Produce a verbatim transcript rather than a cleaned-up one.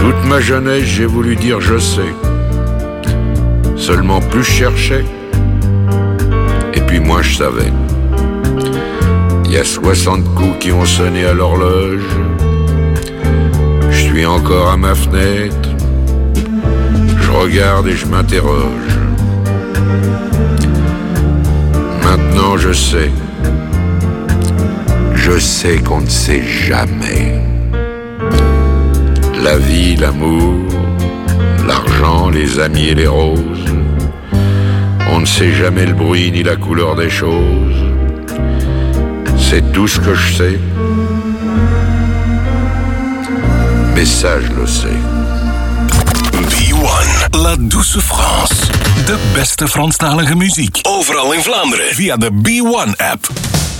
Toute ma jeunesse, j'ai voulu dire je sais. Seulement plus je cherchais, et puis moins je savais. Il y a soixante coups qui ont sonné à l'horloge. Je suis encore à ma fenêtre. Je regarde et je m'interroge. Maintenant je sais. Je sais qu'on ne sait jamais. La vie, l'amour, l'argent, les amis et les roses. On ne sait jamais le bruit ni la couleur des choses. C'est tout ce que je sais. Mais ça, je le sais. B one, La Douce France. De beste Franstalige muziek. Overal in Vlaanderen. Via de B one app.